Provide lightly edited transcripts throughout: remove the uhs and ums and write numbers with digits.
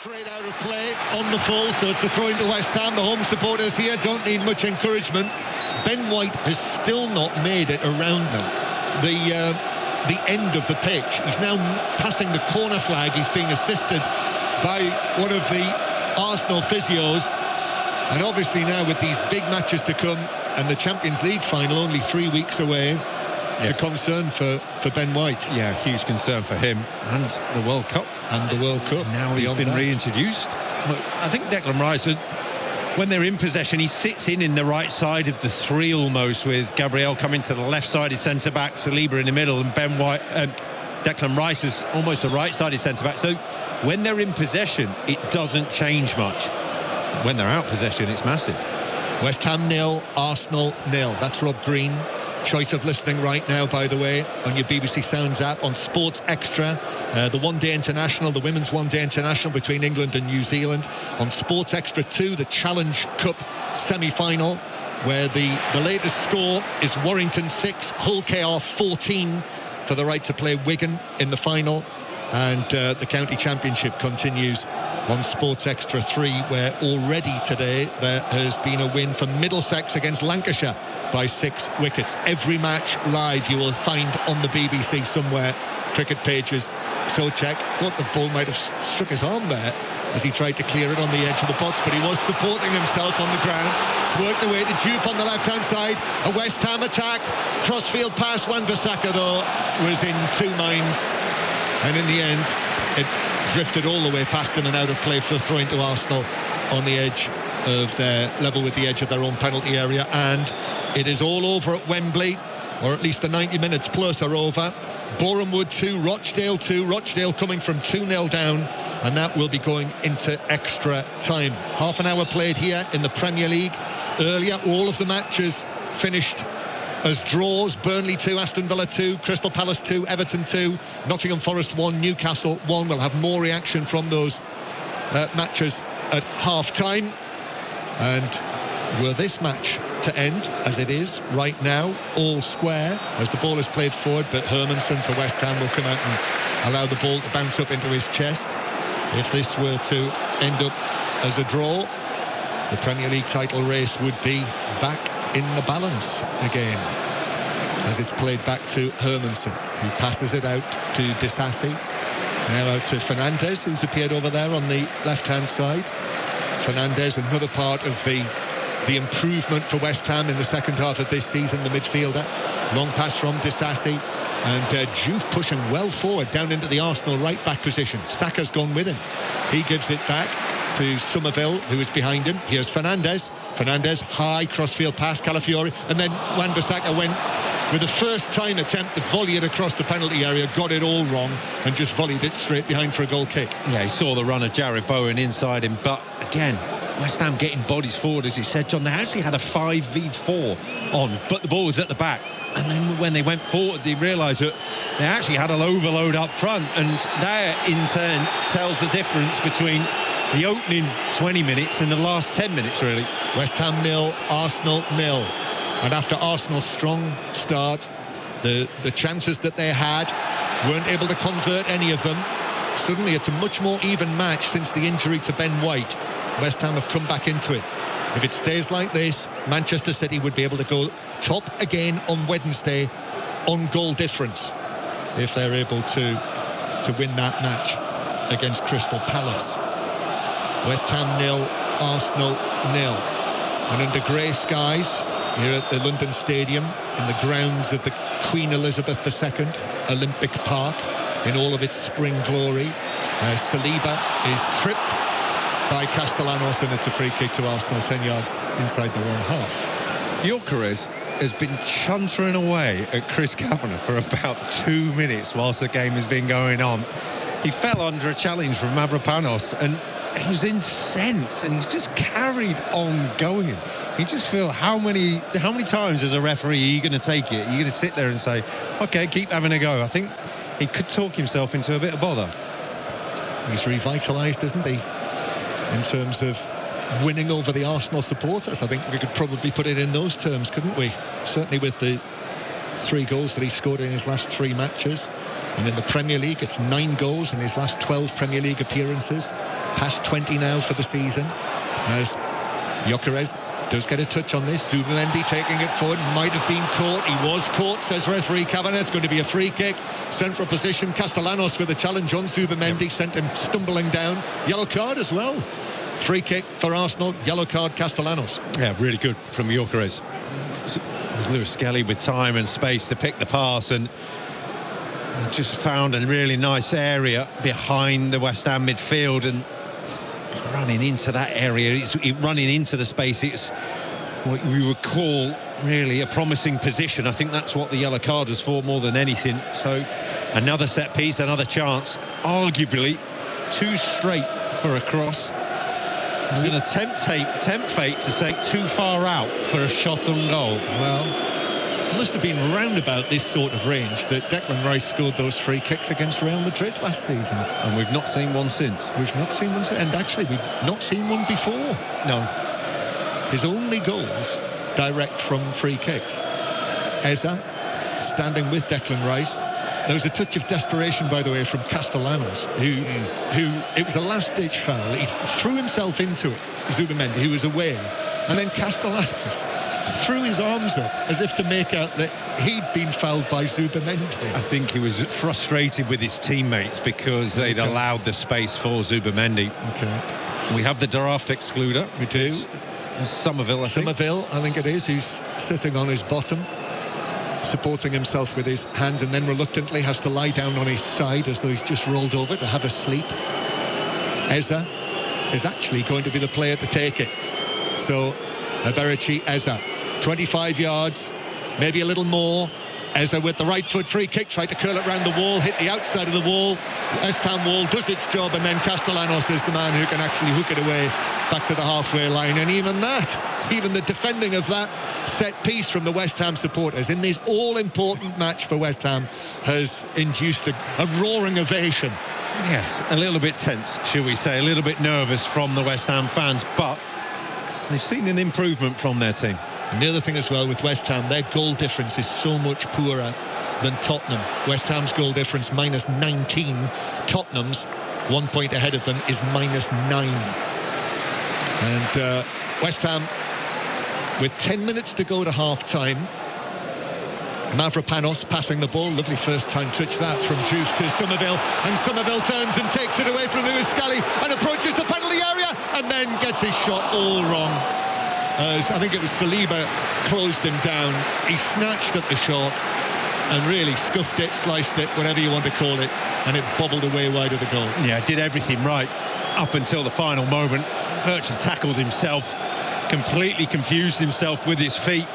Straight out of play on the full, so it's a throw into West Ham. The home supporters here don't need much encouragement. Ben White has still not made it around the end of the pitch. He's now passing the corner flag. He's being assisted by one of the Arsenal physios. And obviously now with these big matches to come and the Champions League final only 3 weeks away, it's a concern for Ben White. Yeah, huge concern for him and the World Cup. And the World Cup. Now he's been reintroduced. I think Declan Rice, when they're in possession, he sits in the right side of the three almost, with Gabriel coming to the left-sided centre-back, Saliba in the middle, and Ben White, Declan Rice is almost a right-sided centre-back. So when they're in possession, it doesn't change much. When they're out possession, it's massive. West Ham 0, Arsenal 0. That's Rob Green. Choice of listening right now, by the way, on your BBC Sounds app, on Sports Extra, the one-day international, the women's one-day international between England and New Zealand. On Sports Extra 2, the Challenge Cup semi-final, where the latest score is Warrington 6, Hull KR 14 for the right to play Wigan in the final. And the county championship continues on Sports Extra 3, where already today there has been a win for Middlesex against Lancashire by 6 wickets. Every match live you will find on the BBC somewhere. Cricket pages. Souček thought the ball might have struck his arm there as he tried to clear it on the edge of the box, but he was supporting himself on the ground. It's worked away to Jupe on the left-hand side. A West Ham attack. Crossfield pass. Wan-Bissaka, though, was in two minds. And in the end, it drifted all the way past him and out of play for throwing to Arsenal on the edge of their level with the edge of their own penalty area. And it is all over at Wembley, or at least the 90 minutes plus are over. Boreham Wood 2, Rochdale 2. Rochdale coming from 2-0 down, and that will be going into extra time. Half an hour played here in the Premier League. Earlier, all of the matches finished as draws. Burnley 2, Aston Villa 2, Crystal Palace 2, Everton 2, Nottingham Forest 1, Newcastle 1. We'll have more reaction from those matches at half-time. And were this match to end as it is right now, all square, as the ball is played forward, but Hermansen for West Ham will come out and allow the ball to bounce up into his chest. If this were to end up as a draw, the Premier League title race would be back in the balance again, as it's played back to Hermansen, who passes it out to Disasi, now out to Fernandes, who's appeared over there on the left-hand side. Fernandes, another part of the improvement for West Ham in the second half of this season, the midfielder. Long pass from Disasi, and Juve pushing well forward down into the Arsenal right-back position. Saka's gone with him. He gives it back to Somerville, who is behind him. Here's Fernandes. Fernandes, high crossfield pass, Calafiori, and then Wan-Bissaka went with a first-time attempt to volley it across the penalty area, got it all wrong, and just volleyed it straight behind for a goal kick. Yeah, he saw the run of Jared Bowen inside him, but again, West Ham getting bodies forward, as he said, John. They actually had a 5v4 on, but the ball was at the back. And then when they went forward, they realised that they actually had an overload up front, and that in turn tells the difference between the opening 20 minutes and the last 10 minutes, really. West Ham 0, Arsenal 0. And after Arsenal's strong start, the chances that they had, weren't able to convert any of them. Suddenly it's a much more even match since the injury to Ben White. West Ham have come back into it. If it stays like this, Manchester City would be able to go top again on Wednesday on goal difference, if they're able to win that match against Crystal Palace. West Ham 0, Arsenal 0. And under grey skies here at the London Stadium, in the grounds of the Queen Elizabeth II Olympic Park, in all of its spring glory, Saliba is tripped by Castellanos, and it's a free kick to Arsenal, 10 yards inside their own half. Gyökeres has been chuntering away at Chris Kavanagh for about 2 minutes whilst the game has been going on. He fell under a challenge from Mavropanos, and he was incensed, and he's just carried on going. You just feel how many times as a referee are you going to take it? Are you going to sit there and say, OK, keep having a go? I think he could talk himself into a bit of bother. He's revitalised, isn't he, in terms of winning over the Arsenal supporters? I think we could probably put it in those terms, couldn't we? Certainly with the 3 goals that he scored in his last 3 matches. And in the Premier League, it's 9 goals in his last 12 Premier League appearances. past 20 now for the season, as Gyökeres does get a touch on this. Zubimendi taking it forward, might have been caught. He was caught, says referee Kavanagh. It's going to be a free kick. Central position, Castellanos with a challenge on Zubimendi, sent him stumbling down. Yellow card as well. Free kick for Arsenal, yellow card Castellanos. Yeah, really good from Gyökeres. Lewis Skelly with time and space to pick the pass, and just found a really nice area behind the West Ham midfield, and running into that area, it's running into the space. It's what we would call really a promising position. I think that's what the yellow card was for more than anything. So another set piece, another chance, arguably too straight for a cross. It's going to tempt fate to say too far out for a shot on goal. Well, it must have been round about this sort of range that Declan Rice scored those free kicks against Real Madrid last season. And we've not seen one since. We've not seen one since. And actually, we've not seen one before. No. His only goals direct from free kicks. Eza standing with Declan Rice. There was a touch of desperation, by the way, from Castellanos, who it was a last-ditch foul. He threw himself into it, Zubimendi, who was away. And then Castellanos threw his arms up as if to make out that he'd been fouled by Zubimendi. I think he was frustrated with his teammates because they'd allowed the space for Zubimendi. Okay. We have the draft excluder. We do. Somerville, I think it is, who's sitting on his bottom, supporting himself with his hands, and then reluctantly has to lie down on his side as though he's just rolled over to have a sleep. Eza is actually going to be the player to take it. So, Eberici Eza, 25 yards, maybe a little more. Eza with the right foot, free kick, tried to curl it round the wall, hit the outside of the wall. West Ham wall does its job, and then Castellanos is the man who can actually hook it away back to the halfway line. And even the defending of that set piece from the West Ham supporters in this all-important match for West Ham has induced a roaring ovation. Yes, a little bit tense, shall we say, a little bit nervous from the West Ham fans, but they've seen an improvement from their team. And the other thing as well with West Ham, their goal difference is so much poorer than Tottenham. West Ham's goal difference minus 19. Tottenham's 1 point ahead of them is minus 9. And West Ham, with 10 minutes to go to half-time, Mavropanos passing the ball, lovely first-time touch that from Juve to Somerville, and Somerville turns and takes it away from Lewis Skelly and approaches the penalty area and then gets his shot all wrong. As I think it was Saliba closed him down. He snatched at the shot and really scuffed it, sliced it, whatever you want to call it, and it bobbled away wide of the goal. Yeah, did everything right up until the final moment. Virtually tackled himself, completely confused himself with his feet.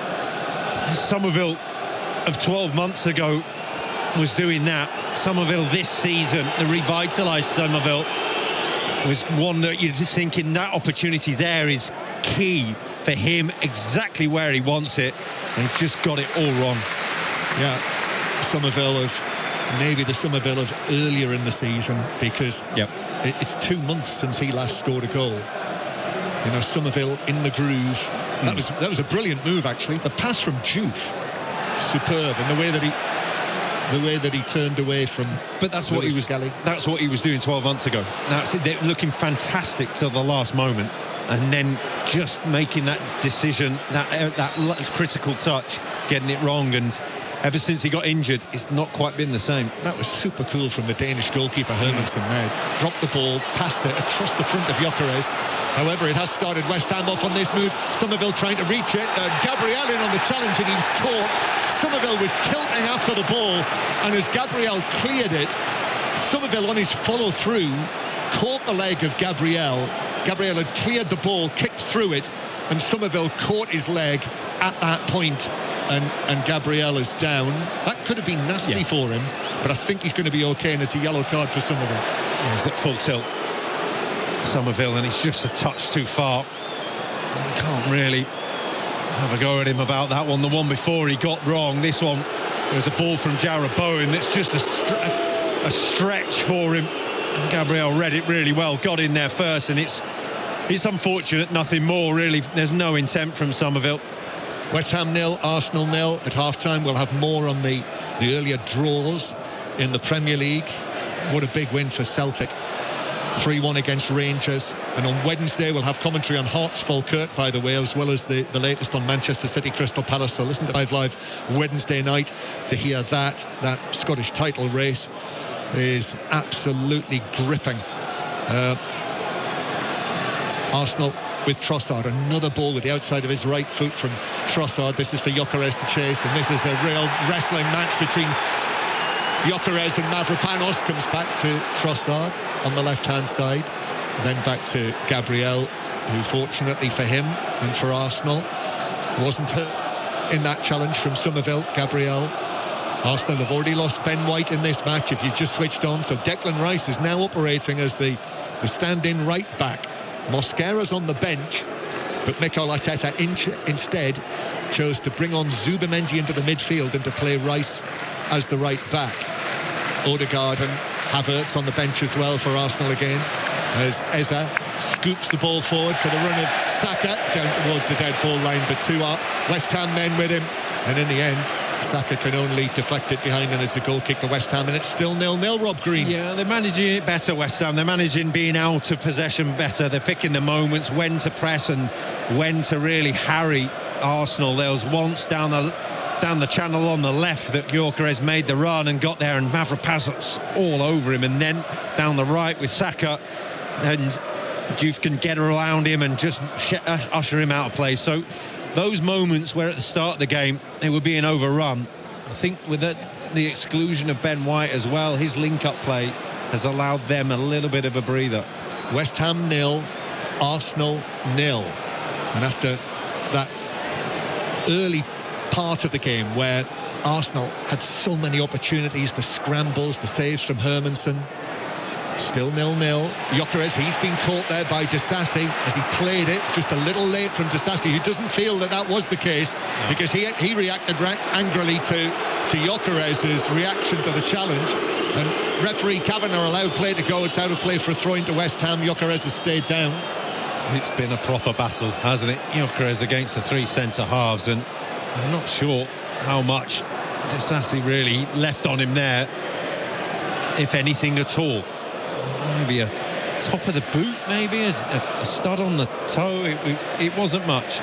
Somerville of 12 months ago was doing that. Somerville this season, the revitalised Somerville, was one that you're just thinking that opportunity there is key for him, exactly where he wants it, and he just got it all wrong. Yeah, Somerville of maybe the Somerville of earlier in the season, because it's 2 months since he last scored a goal. You know, Somerville in the groove. That was a brilliant move, actually. The pass from Juve, superb, and the way that he turned away from. But that's what he was. Skelly. That's what he was doing 12 months ago. That's it. They're looking fantastic till the last moment, and then just making that decision, that critical touch, getting it wrong, and ever since he got injured, it's not quite been the same. That was super cool from the Danish goalkeeper Hermansen there. Dropped the ball, passed it across the front of Gyökeres. However, it has started West Ham off on this move. Somerville trying to reach it. Gabriel in on the challenge, and he was caught. Somerville was tilting after the ball, and as Gabriel cleared it, Somerville on his follow-through caught the leg of Gabriel. Gabriel had cleared the ball, kicked through it, and Somerville caught his leg at that point, and Gabriel is down. That could have been nasty for him, but I think he's going to be okay, and it's a yellow card for Somerville. Yeah, he's at full tilt, Somerville, and it's just a touch too far. You can't really have a go at him about that one. The one before he got wrong. This one, there's a ball from Jarrod Bowen that's just a stretch for him. And Gabriel read it really well, got in there first, and it's unfortunate, nothing more really. There's no intent from Somerville. West Ham 0, Arsenal 0 at half-time. We'll have more on the earlier draws in the Premier League. What a big win for Celtic 3-1 against Rangers. And on Wednesday we'll have commentary on Hearts Falkirk, by the way, as well as the latest on Manchester City Crystal Palace. So listen to Live Wednesday night to hear that Scottish title race is absolutely gripping. Arsenal with Trossard, another ball with the outside of his right foot from Trossard. This is for Gyökeres to chase, and this is a real wrestling match between Gyökeres and Mavropanos. Comes back to Trossard on the left-hand side, then back to Gabriel, who fortunately for him and for Arsenal wasn't hurt in that challenge from Somerville. Gabriel. Arsenal have already lost Ben White in this match, if you just switched on, so Declan Rice is now operating as the stand-in right back. Mosquera's on the bench, but Mikel Arteta instead chose to bring on Zubimendi into the midfield and to play Rice as the right back. Odegaard and Havertz on the bench as well for Arsenal again, as Eza scoops the ball forward for the run of Saka down towards the dead ball line, but two West Ham men with him, and in the end Saka can only deflect it behind, and it's a goal kick to West Ham, and it's still 0-0, Rob Green. Yeah, they're managing it better, West Ham. They're managing being out of possession better. They're picking the moments when to press and when to really harry Arsenal. There was once down the channel on the left that Gyökeres made the run and got there, and Mavropanos all over him, and then down the right with Saka, and Diouf can get around him and just usher him out of play. So those moments where at the start of the game they were being overrun, I think with the exclusion of Ben White as well, his link-up play has allowed them a little bit of a breather. West Ham 0, Arsenal 0. And after that early part of the game where Arsenal had so many opportunities, the scrambles, the saves from Hermansen, still 0-0. Gyökeres, he's been caught there by Disasi as he played it just a little late from Disasi, who doesn't feel that was the case, because he reacted angrily to Gyökeres' reaction to the challenge, and referee Kavanagh allowed play to go. It's out of play for a throw into West Ham. Gyökeres has stayed down. It's been a proper battle, hasn't it? Gyökeres against the three centre-halves, and I'm not sure how much Disasi really left on him there, if anything at all. Maybe a top of the boot, maybe a stud on the toe. It wasn't much.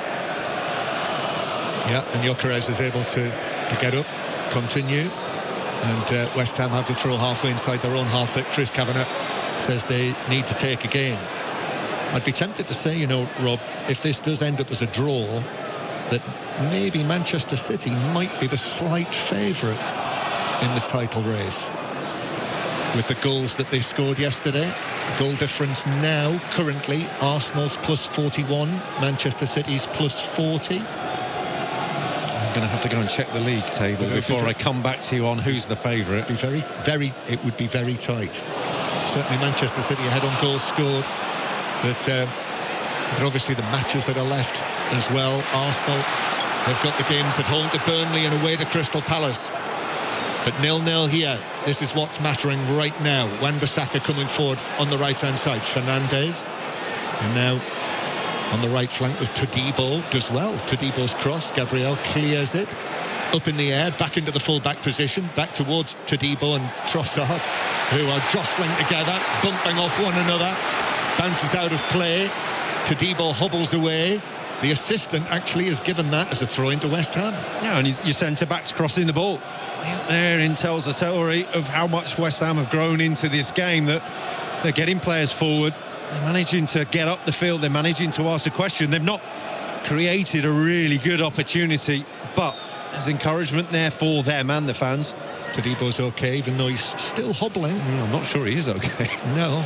Yeah, and Gyökeres is able to get up, continue, and West Ham have to throw halfway inside their own half that Chris Kavanagh says they need to take again. I'd be tempted to say, Rob, if this does end up as a draw, that maybe Manchester City might be the slight favourites in the title race, with the goals that they scored yesterday. Goal difference now, currently, Arsenal's plus 41, Manchester City's plus 40. I'm going to have to go and check the league table before I come back to you on who's the favourite. It would be very tight. Certainly Manchester City ahead on goals scored, but obviously the matches that are left as well. Arsenal, they've got the games at home to Burnley and away to Crystal Palace. But 0-0 here. This is what's mattering right now. Wan-Bissaka coming forward on the right-hand side. Fernandes. And now on the right flank with Todibo. Does well. Todibo's cross. Gabriel clears it. Up in the air. Back into the full-back position. Back towards Todibo and Trossard, who are jostling together, bumping off one another. Bounces out of play. Todibo hobbles away. The assistant actually has given that as a throw into West Ham. Yeah, and your centre-back's crossing the ball. Therein tells a story of how much West Ham have grown into this game, that they're getting players forward, they're managing to get up the field, they're managing to ask a question. They've not created a really good opportunity, but there's encouragement there for them and the fans. Todibo's okay, even though he's still hobbling. I'm not sure he is okay. No,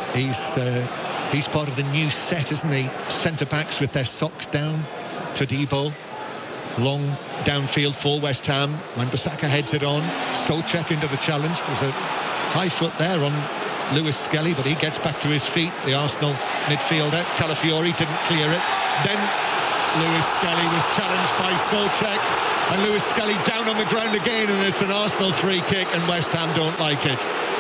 he's part of the new set, isn't he? Centre-backs with their socks down. Todibo. Long downfield for West Ham. Wan-Bissaka heads it on. Souček into the challenge. There's a high foot there on Lewis Skelly, but he gets back to his feet. The Arsenal midfielder, Calafiori, didn't clear it. Then Lewis Skelly was challenged by Souček, and Lewis Skelly down on the ground again, and it's an Arsenal free kick, and West Ham don't like it.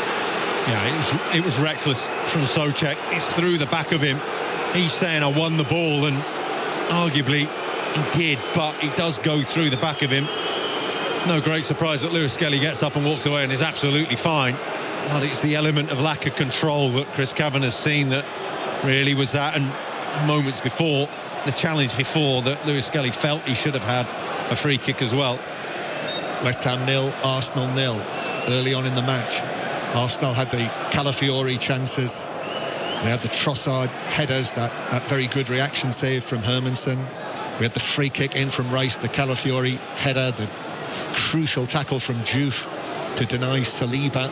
Yeah, it was reckless from Souček. It's through the back of him. He's saying, I won the ball, and arguably he did, but he does go through the back of him. No great surprise that Lewis Skelly gets up and walks away and is absolutely fine. But it's the element of lack of control that Chris Kavanagh's seen that really was that, and moments before, the challenge before, that Lewis Skelly felt he should have had a free kick as well. West Ham 0, Arsenal 0 early on in the match. Arsenal had the Calafiori chances. They had the Trossard headers, that very good reaction save from Hermansen. We had the free kick in from Rice, the Calafiori header, the crucial tackle from Diouf to deny Saliba.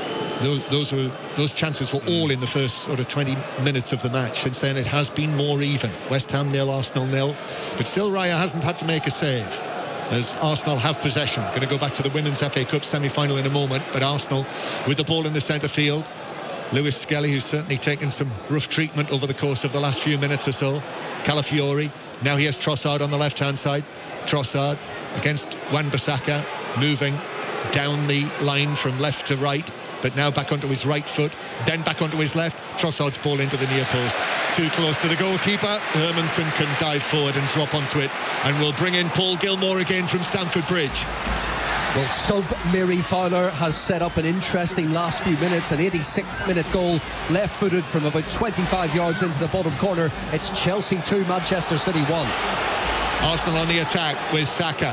Those chances were all in the first sort of 20 minutes of the match. Since then, it has been more even. West Ham 0, Arsenal 0. But still, Raya hasn't had to make a save, as Arsenal have possession. Going to go back to the Women's FA Cup semi-final in a moment, but Arsenal with the ball in the centre field. Lewis Skelly, who's certainly taken some rough treatment over the course of the last few minutes or so. Calafiori. Now he has Trossard on the left-hand side. Trossard against Wan-Bissaka, moving down the line from left to right, but now back onto his right foot, then back onto his left. Trossard's ball into the near post. Too close to the goalkeeper. Hermansen can dive forward and drop onto it, and we'll bring in Paul Gilmore again from Stamford Bridge. Well, sub Miri Fowler has set up an interesting last few minutes. An 86th minute goal, left-footed from about 25 yards into the bottom corner. It's Chelsea 2, Manchester City 1. Arsenal on the attack with Saka.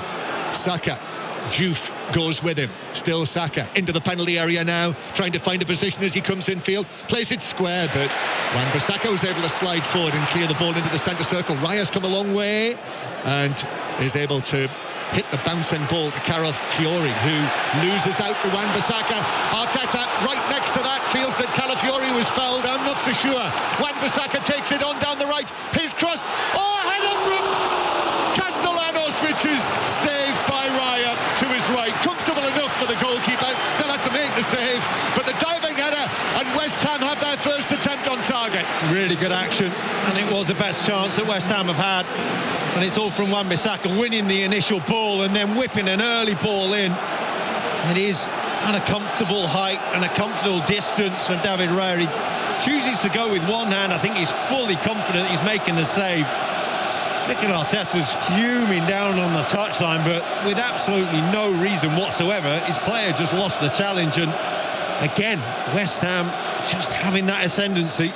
Diouf goes with him. Still Saka into the penalty area now, trying to find a position as he comes in field. Plays it square, but Wan-Bissaka was able to slide forward and clear the ball into the centre circle. Raya's come a long way and is able to hit the bouncing ball to Calafiori, who loses out to Wan-Bissaka. Arteta right next to that feels that Calafiori was fouled. I'm not so sure. Wan-Bissaka takes it on down the right. His cross. Oh, header from Castellanos, which is saved by Raya to his right. Comfortable enough for the goalkeeper. Still had to make the save, but the diving header, and West Ham have their first attempt on target. Really good action, and it was the best chance that West Ham have had. And it's all from Wan-Bissaka winning the initial ball and then whipping an early ball in. It is at a comfortable height and a comfortable distance from David Raya. He chooses to go with one hand. I think he's fully confident he's making the save. Mikel Arteta's fuming down on the touchline, but with absolutely no reason whatsoever. His player just lost the challenge, and again, West Ham just having that ascendancy.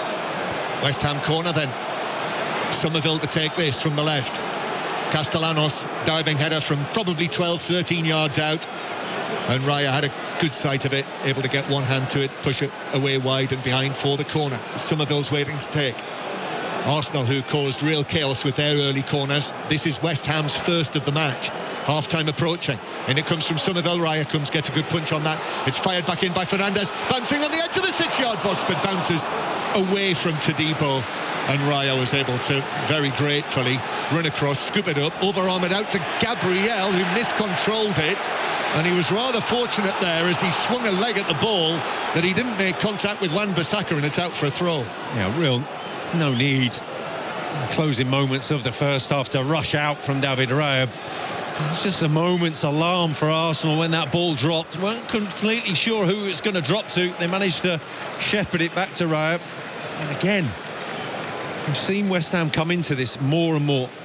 West Ham corner then. Somerville to take this from the left. Castellanos, diving header from probably 12-13 yards out, and Raya had a good sight of it, able to get one hand to it, push it away wide and behind for the corner. Somerville's waiting to take. Arsenal, who caused real chaos with their early corners. This is West Ham's first of the match. Half-time approaching, and it comes from Somerville. Raya gets a good punch on that. It's fired back in by Fernandes, bouncing on the edge of the 6-yard box, but bounces away from Todibo. And Raya was able to very gratefully run across, scoop it up, overarm it out to Gabriel, who miscontrolled it. And he was rather fortunate there as he swung a leg at the ball that he didn't make contact with Wan-Bissaka, and it's out for a throw. Yeah, no need in the closing moments of the first half to rush out from David Raya. It was just a moment's alarm for Arsenal when that ball dropped. Weren't completely sure who it's going to drop to. They managed to shepherd it back to Raya. And again, we've seen West Ham come into this more and more.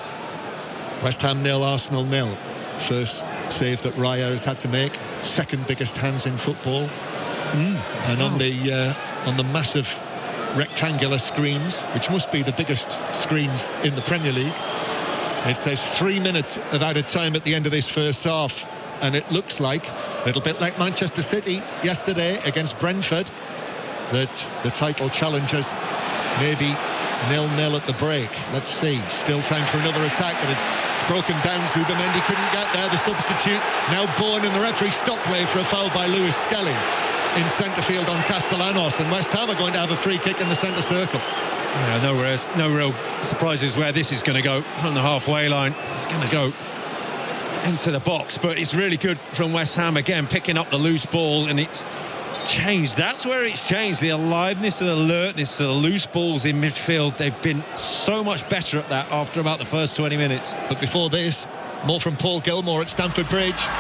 West Ham 0, Arsenal 0. First save that Raya has had to make. Second biggest hands in football. And on the massive rectangular screens, which must be the biggest screens in the Premier League, it says 3 minutes of added time at the end of this first half, and it looks like a little bit like Manchester City yesterday against Brentford, that the title challengers maybe 0-0 at the break. Let's see. Still time for another attack, but it's broken down. Zubamendi couldn't get there. The substitute now Bourne, and the referee stopped play for a foul by Lewis Skelly in centre field on Castellanos, and West Ham are going to have a free kick in the centre circle. Yeah, no real surprises where this is going to go from the halfway line. It's going to go into the box, but it's really good from West Ham again, picking up the loose ball, and it's changed. That's where it's changed. The aliveness and alertness to the loose balls in midfield. They've been so much better at that after about the first 20 minutes. But before this, more from Paul Gilmore at Stamford Bridge.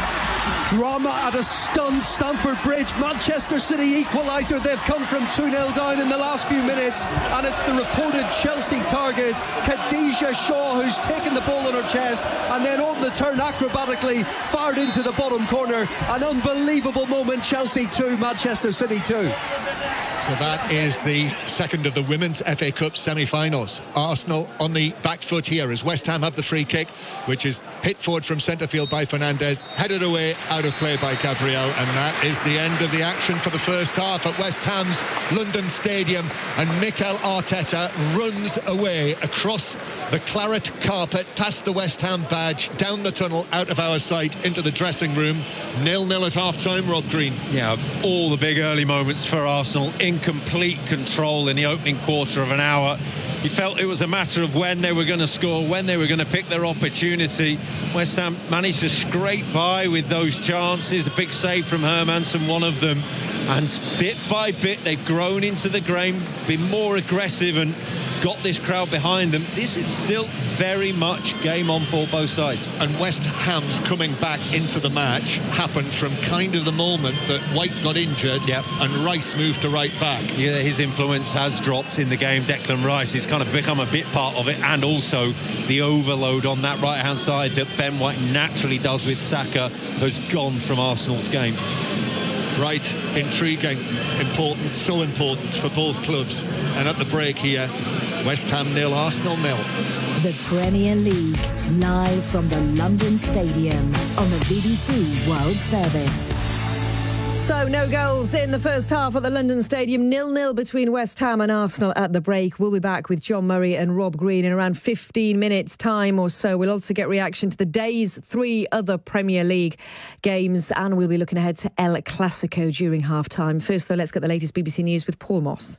Drama at a stunned Stamford Bridge. Manchester City equaliser. They've come from 2-0 down in the last few minutes, and it's the reported Chelsea target, Khadija Shaw, who's taken the ball on her chest and then on the turn acrobatically fired into the bottom corner. An unbelievable moment. Chelsea 2, Manchester City 2. So that is the second of the Women's FA Cup semi-finals. Arsenal on the back foot here as West Ham have the free kick, which is hit forward from centre field by Fernandes, headed away out of play by Gabriel, and that is the end of the action for the first half at West Ham's London Stadium. And Mikel Arteta runs away across the claret carpet, past the West Ham badge, down the tunnel, out of our sight, into the dressing room. 0-0 at half-time, Rob Green. Yeah, all the big early moments for Arsenal in complete control in the opening quarter of an hour. You felt it was a matter of when they were going to score, when they were going to pick their opportunity. West Ham managed to scrape by with those chances. A big save from Hermansen, one of them. And bit by bit, they've grown into the game, been more aggressive and got this crowd behind them. This is still very much game on for both sides. And West Ham's coming back into the match happened from kind of the moment that White got injured, and Rice moved to right back. Yeah, his influence has dropped in the game. Declan Rice has kind of become a bit part of it, and also the overload on that right-hand side that Ben White naturally does with Saka has gone from Arsenal's game. Right, intriguing, important, so important for both clubs. And at the break here, West Ham 0, Arsenal 0. The Premier League, live from the London Stadium on the BBC World Service. So, no goals in the first half at the London Stadium. 0-0 between West Ham and Arsenal at the break. We'll be back with John Murray and Rob Green in around 15 minutes' time or so. We'll also get reaction to the day's 3 other Premier League games, and we'll be looking ahead to El Clasico during half-time. First, though, let's get the latest BBC News with Paul Moss.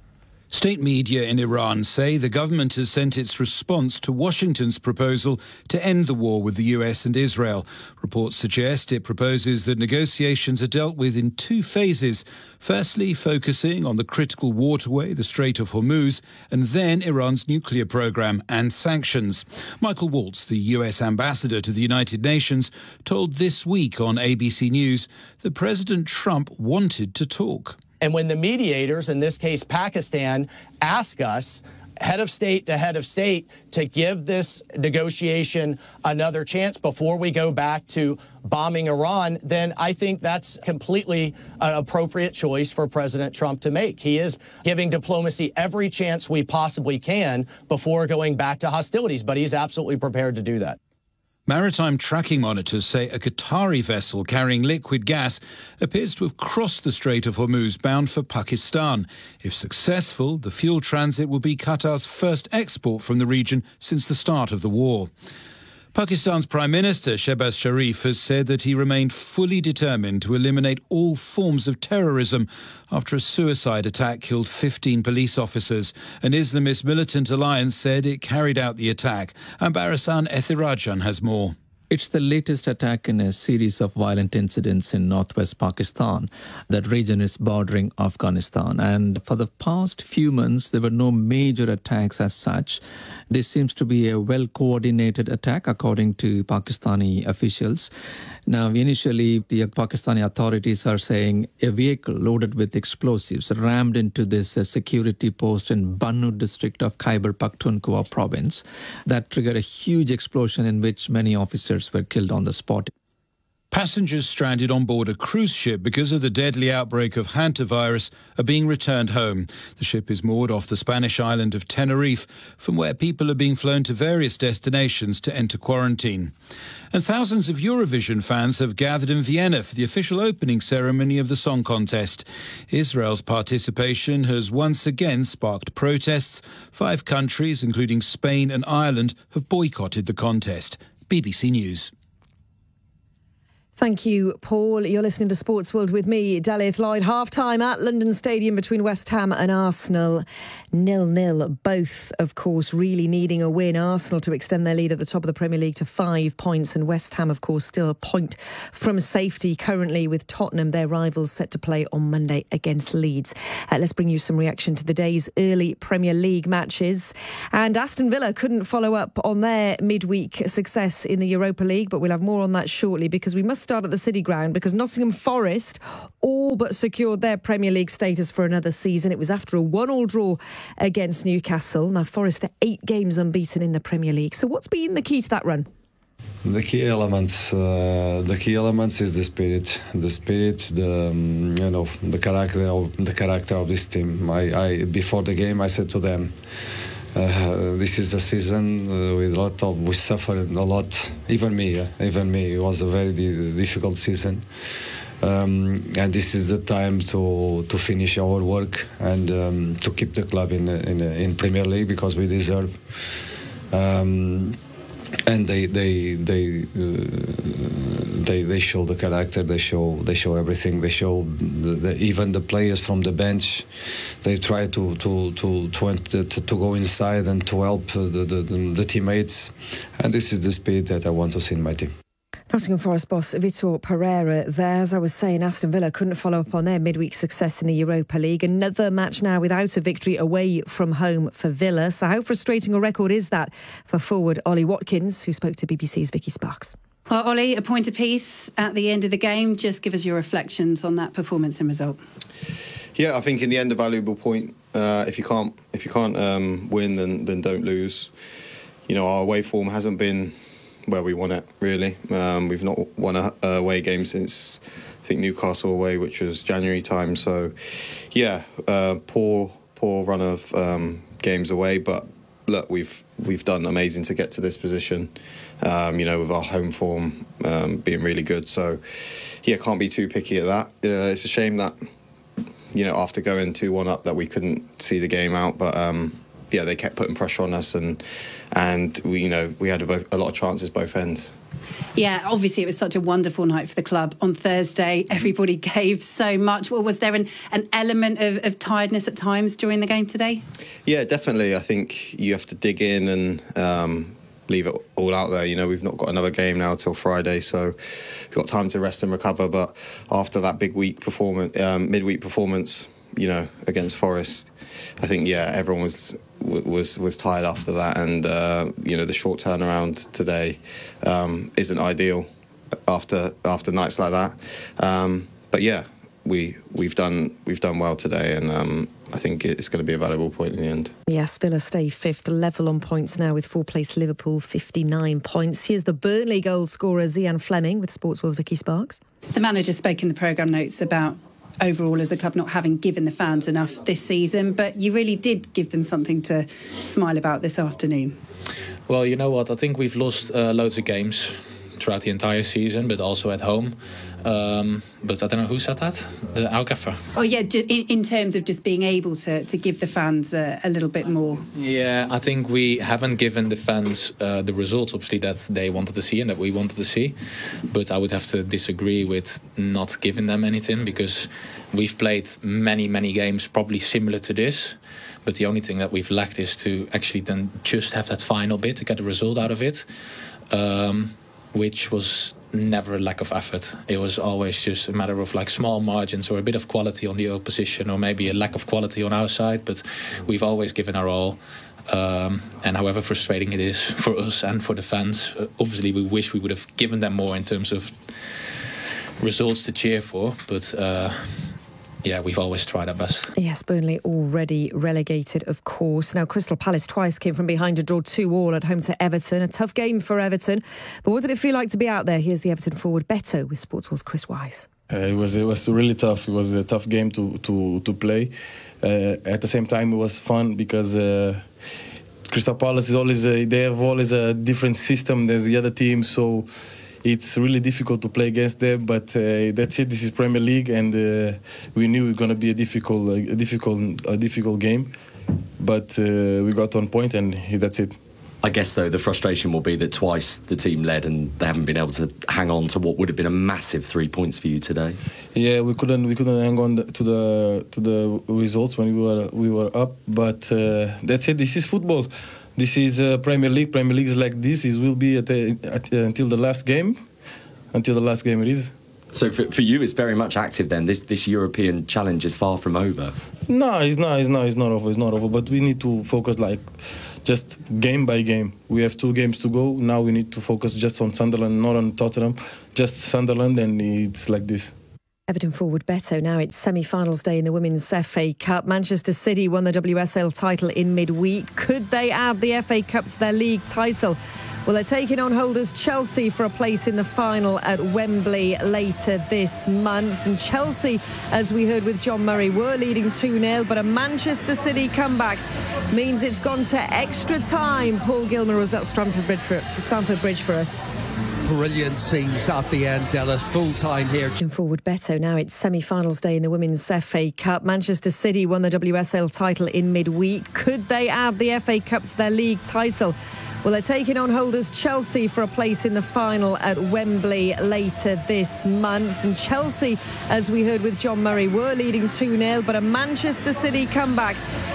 State media in Iran say the government has sent its response to Washington's proposal to end the war with the US and Israel. Reports suggest it proposes that negotiations are dealt with in 2 phases. Firstly, focusing on the critical waterway, the Strait of Hormuz, and then Iran's nuclear program and sanctions. Michael Waltz, the US ambassador to the United Nations, told This Week on ABC News that President Trump wanted to talk. And when the mediators, in this case Pakistan, ask us, head of state to head of state, to give this negotiation another chance before we go back to bombing Iran, then I think that's completely an appropriate choice for President Trump to make. He is giving diplomacy every chance we possibly can before going back to hostilities, but he's absolutely prepared to do that. Maritime tracking monitors say a Qatari vessel carrying liquid gas appears to have crossed the Strait of Hormuz bound for Pakistan. If successful, the fuel transit will be Qatar's first export from the region since the start of the war. Pakistan's Prime Minister Shehbaz Sharif has said that he remained fully determined to eliminate all forms of terrorism after a suicide attack killed 15 police officers. An Islamist militant alliance said it carried out the attack. And Barasan Ethirajan has more. It's the latest attack in a series of violent incidents in northwest Pakistan. That region is bordering Afghanistan. And for the past few months, there were no major attacks as such. This seems to be a well-coordinated attack, according to Pakistani officials. Now, initially, the Pakistani authorities are saying a vehicle loaded with explosives rammed into this security post in Bannu district of Khyber Pakhtunkhwa province. That triggered a huge explosion in which many officers were killed on the spot. Passengers stranded on board a cruise ship because of the deadly outbreak of hantavirus are being returned home. The ship is moored off the Spanish island of Tenerife, from where people are being flown to various destinations to enter quarantine. And thousands of Eurovision fans have gathered in Vienna for the official opening ceremony of the song contest. Israel's participation has once again sparked protests. 5 countries, including Spain and Ireland, have boycotted the contest. BBC News. Thank you, Paul. You're listening to Sports World with me, Dalith Lloyd. Half-time at London Stadium between West Ham and Arsenal. 0-0. Both, of course, really needing a win. Arsenal to extend their lead at the top of the Premier League to 5 points. And West Ham, of course, still a point from safety currently, with Tottenham, their rivals, set to play on Monday against Leeds. Let's bring you some reaction to the day's early Premier League matches. And Aston Villa couldn't follow up on their midweek success in the Europa League, but we'll have more on that shortly, because we must start at the City Ground because Nottingham Forest all but secured their Premier League status for another season. It was after a 1-1 draw against Newcastle. Now, Forest are 8 games unbeaten in the Premier League. So what's been the key to that run? The key elements is the spirit, the character of this team. I before the game I said to them, this is a season we suffered a lot. Even me. It was a very difficult season, and this is the time to finish our work and to keep the club in Premier League because we deserve. And they show the character. They show everything. They show even the players from the bench. They try to go inside and to help the teammates. And this is the spirit that I want to see in my team. Nottingham Forest boss Vitor Pereira there. As I was saying, Aston Villa couldn't follow up on their midweek success in the Europa League. Another match now without a victory away from home for Villa. So how frustrating a record is that for forward Ollie Watkins, who spoke to BBC's Vicky Sparks? Well, Ollie, a point apiece at the end of the game. Just give us your reflections on that performance and result. Yeah, I think in the end a valuable point. If you can't win, then don't lose. You know, our away form hasn't been where we want it, really. We've not won a away game since, I think, Newcastle away, which was January time. So, yeah, poor run of games away. But look, we've done amazing to get to this position. With our home form being really good. So, yeah, can't be too picky at that. It's a shame that, after going 2-1 up, that we couldn't see the game out. But they kept putting pressure on us, and we had a lot of chances both ends. Yeah, obviously it was such a wonderful night for the club on Thursday. Everybody gave so much. Well, was there an element of tiredness at times during the game today? Yeah, definitely. I think you have to dig in and leave it all out there. We've not got another game now till Friday, so we've got time to rest and recover. But after that midweek performance, against Forest, I think everyone was tired after that, and the short turnaround today isn't ideal after nights like that. But yeah, we've done well today, and I think it's going to be a valuable point in the end. Yes, Villa stay 5th, level on points now with 4th place Liverpool, 59 points. Here's the Burnley goal scorer Zian Fleming with Sportsworld's Vicky Sparks. The manager spoke in the programme notes about overall as the club not having given the fans enough this season, but you really did give them something to smile about this afternoon. Well, you know what, I think we've lost loads of games throughout the entire season, but also at home. But I don't know who said that, our gaffer. Oh yeah, in terms of just being able to give the fans a little bit more. Yeah, I think we haven't given the fans the results, obviously, that they wanted to see and that we wanted to see. But I would have to disagree with not giving them anything, because we've played many games probably similar to this. But the only thing that we've lacked is to actually then just have that final bit to get a result out of it, which was never a lack of effort. It was always just a matter of like small margins or a bit of quality on the opposition, or maybe a lack of quality on our side. But we've always given our all. And however frustrating it is for us and for the fans, obviously we wish we would have given them more in terms of results to cheer for. But yeah, we've always tried our best. Yes, Burnley already relegated, of course. Now, Crystal Palace twice came from behind to draw 2-2 at home to Everton. A tough game for Everton. But what did it feel like to be out there? Here's the Everton forward Beto with Sportsworld's Chris Wise. It was really tough. It was a tough game to play. At the same time, it was fun because Crystal Palace is always they have always a different system than the other teams, so it's really difficult to play against them, but that's it. This is Premier League, and we knew it was going to be a difficult game. But we got on point, and that's it. I guess, though, the frustration will be that twice the team led, and they haven't been able to hang on to what would have been a massive 3 points for you today. Yeah, we couldn't hang on to the results when we were up. But that's it. This is football. This is Premier League. Premier League is like this. It will be until the last game. Until the last game it is. So for you, it's very much active then. This European challenge is far from over. No, it's not over. It's not over. But we need to focus just game by game. We have 2 games to go. Now we need to focus just on Sunderland, not on Tottenham. Just Sunderland, and it's like this. Everton forward Beto. Now it's semi-finals day in the Women's FA Cup. Manchester City won the WSL title in midweek. Could they add the FA Cup to their league title? Well, they're taking on holders Chelsea for a place in the final at Wembley later this month. And Chelsea, as we heard with John Murray, were leading 2-0, but a Manchester City comeback means it's gone to extra time. Paul Gilmer was at Stamford Bridge for us. Brilliant scenes at the end, Della. Full time here. Forward Beto. Now it's semi-finals day in the Women's FA Cup. Manchester City won the WSL title in midweek. Could they add the FA Cup to their league title? Well, they're taking on holders Chelsea for a place in the final at Wembley later this month. And Chelsea, as we heard with John Murray, were leading 2-0, but a Manchester City comeback